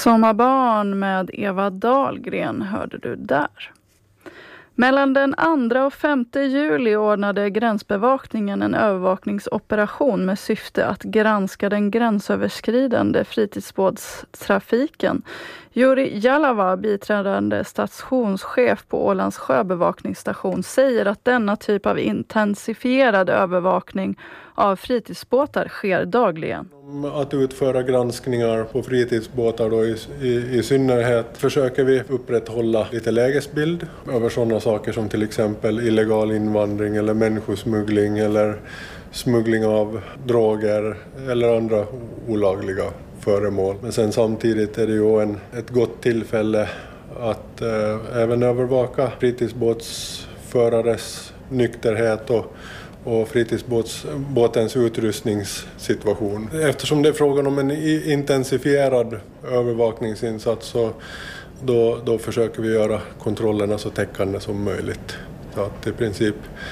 Sommarbarn med Eva Dahlgren hörde du där. Mellan den 2 och 5 juli ordnade gränsbevakningen en övervakningsoperation med syfte att granska den gränsöverskridande fritidsbåtstrafiken. Juri Jalava, biträdande stationschef på Ålands sjöbevakningsstation, säger att denna typ av intensifierad övervakning av fritidsbåtar sker dagligen. Att utföra granskningar på fritidsbåtar då i synnerhet försöker vi upprätthålla lite lägesbild över sådana saker som till exempel illegal invandring eller människosmuggling eller smuggling av droger eller andra olagliga föremål. Men sen samtidigt är det ju ett gott tillfälle att även övervaka fritidsbåtsförares nykterhet och fritidsbåtens utrustningssituation. Eftersom det är frågan om en intensifierad övervakningsinsats så då försöker vi göra kontrollerna så täckande som möjligt. Så att i princip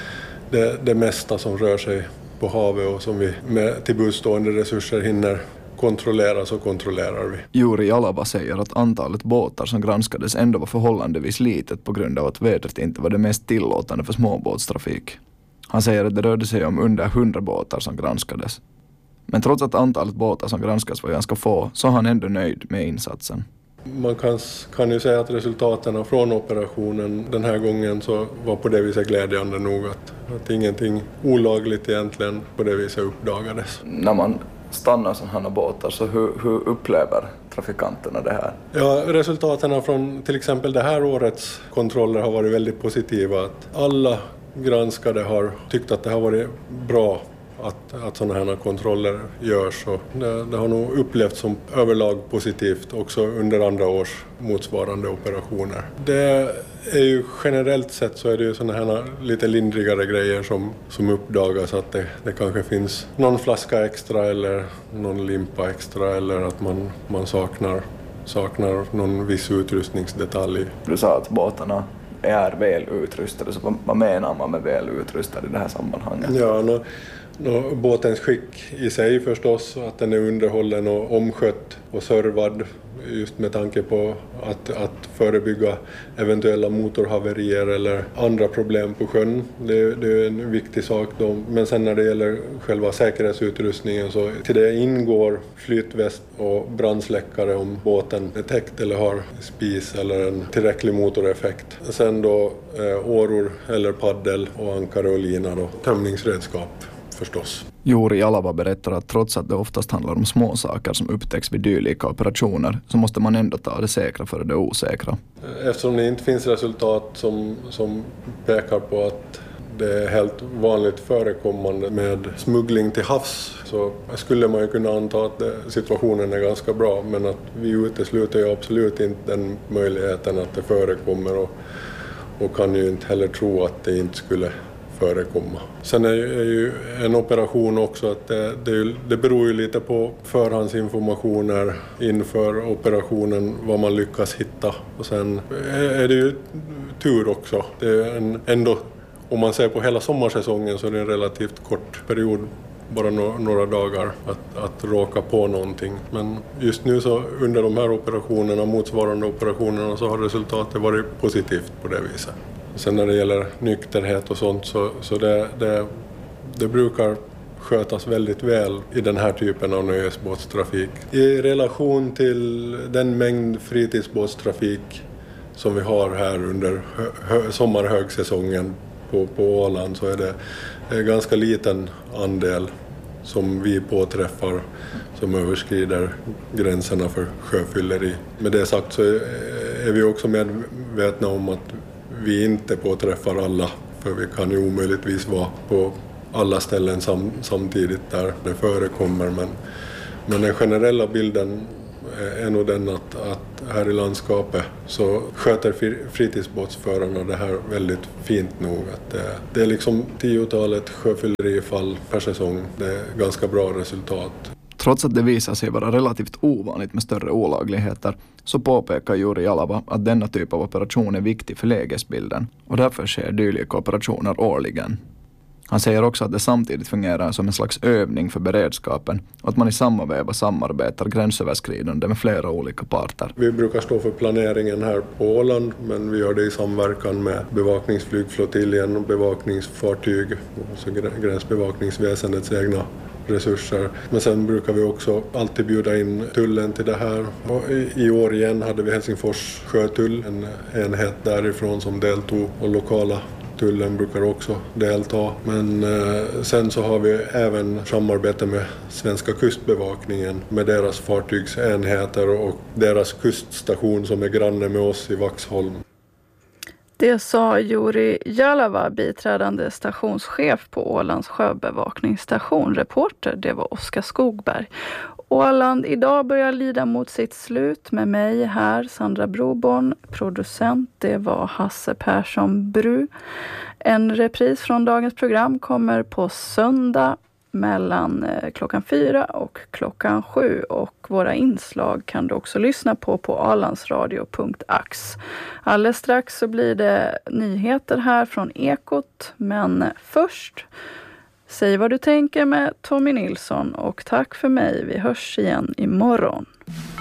det mesta som rör sig på havet och som vi med tillbudstående resurser hinner kontrollera så kontrollerar vi. Juri Jalava säger att antalet båtar som granskades ändå var förhållandevis litet på grund av att vädret inte var det mest tillåtande för småbåtstrafik. Han säger att det rörde sig om under 100 båtar som granskades. Men trots att antalet båtar som granskas var ganska få så är han ändå nöjd med insatsen. Man kan ju säga att resultaten från operationen den här gången så var på det viset glädjande nog att ingenting olagligt egentligen på det viset uppdagades. När man stannar sådana här båtar så hur upplever trafikanterna det här? Ja, resultaten från till exempel det här årets kontroller har varit väldigt positiva. Att alla granskade har tyckt att det har varit bra att sådana här kontroller görs. Och det har nog upplevts som överlag positivt också under andra års motsvarande operationer. Det är ju generellt sett så är det ju sådana här lite lindrigare grejer som uppdagas, att det kanske finns någon flaska extra eller någon limpa extra eller att man saknar någon viss utrustningsdetalj. Du sa att båtarna är väl utrustade, så vad menar man med väl utrustade i det här sammanhanget? Ja, båtens skick i sig förstås, att den är underhållen och omskött och servad just med tanke på att förebygga eventuella motorhaverier eller andra problem på sjön. Det är en viktig sak då. Men sen när det gäller själva säkerhetsutrustningen så till det ingår flytväst och brandsläckare om båten är täckt eller har spis eller en tillräcklig motoreffekt. Sen då åror eller paddel och ankare och lina då, tömningsredskap. Förstås. Juri Jalava berättar att trots att det oftast handlar om små saker som upptäcks vid dylika operationer så måste man ändå ta det säkra för det osäkra. Eftersom det inte finns resultat som pekar på att det är helt vanligt förekommande med smuggling till havs så skulle man ju kunna anta att situationen är ganska bra, men att vi utesluter ju absolut inte den möjligheten att det förekommer och kan ju inte heller tro att det inte skulle förekomma. Sen är ju en operation också att det beror ju lite på förhandsinformationer inför operationen, vad man lyckas hitta. Och sen är det ju tur också. Det är ändå, om man ser på hela sommarsäsongen så är det en relativt kort period, bara några dagar att råka på någonting. Men just nu så under de här operationerna, motsvarande operationerna, så har resultatet varit positivt på det viset. Sen när det gäller nykterhet och sånt så det brukar skötas väldigt väl i den här typen av nöjesbåtstrafik. I relation till den mängd fritidsbåtstrafik som vi har här under sommarhögsäsongen på Åland så är det en ganska liten andel som vi påträffar som överskrider gränserna för sjöfylleri. Med det sagt så är vi också medvetna om att vi inte påträffar alla, för vi kan ju omöjligtvis vara på alla ställen samtidigt där det förekommer. Men den generella bilden är nog den att här i landskapet så sköter fritidsbåtsförarna det här väldigt fint nog. Att det är liksom 10-talet sjöfyllerifall per säsong. Det är ganska bra resultat. Trots att det visar sig vara relativt ovanligt med större olagligheter så påpekar Juri Jalava att denna typ av operation är viktig för lägesbilden och därför sker dylika operationer årligen. Han säger också att det samtidigt fungerar som en slags övning för beredskapen och att man i samma veva samarbetar gränsöverskridande med flera olika parter. Vi brukar stå för planeringen här på Åland, men vi gör det i samverkan med bevakningsflygflottiljen och bevakningsfartyg, alltså gränsbevakningsväsendets egna resurser. Men sen brukar vi också alltid bjuda in tullen till det här. Och i år igen hade vi Helsingfors sjötull, en enhet därifrån som deltog, och lokala tullen brukar också delta. Men sen så har vi även samarbete med svenska kustbevakningen med deras fartygsenheter och deras kuststation som är granne med oss i Vaxholm. Det sa Juri Jalava, biträdande stationschef på Ålands sjöbevakningsstation. Reporter, det var Oskar Skogberg. Åland idag börjar lida mot sitt slut med mig här, Sandra Broborn. Producent, det var Hasse Persson Bru. En repris från dagens program kommer på söndag mellan klockan 4 och klockan 7, och våra inslag kan du också lyssna på alandsradio.ax. Alldeles strax så blir det nyheter här från Ekot, men först säg vad du tänker med Tommy Nilsson, och tack för mig. Vi hörs igen imorgon.